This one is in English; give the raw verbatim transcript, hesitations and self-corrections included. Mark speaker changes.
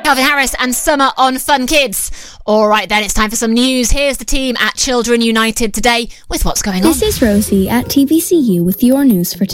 Speaker 1: Calvin Harris and Summer on Fun Kids. All right, then, it's time for some news. Here's the team at Children United today with what's going on.
Speaker 2: This is Rosie at T V C U with your news for today.